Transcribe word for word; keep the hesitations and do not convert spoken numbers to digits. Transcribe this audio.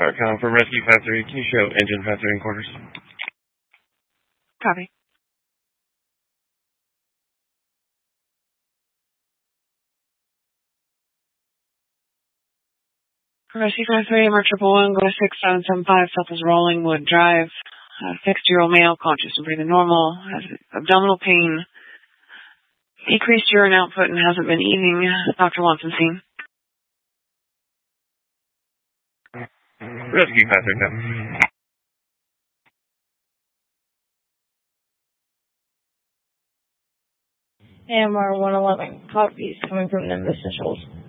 Arcon from Rescue five three. Can you show engine five three in quarters? Copy. Rescue five three, Mark triple one, go to six seven seven five, Southwest Rollingwood Drive. Uh, sixty-year-old male, conscious and breathing normal, has abdominal pain, decreased urine output, and hasn't been eating. Doctor wants him seen. Rescue five three, come. A M R one eleven, copies coming from Nimbus Initials.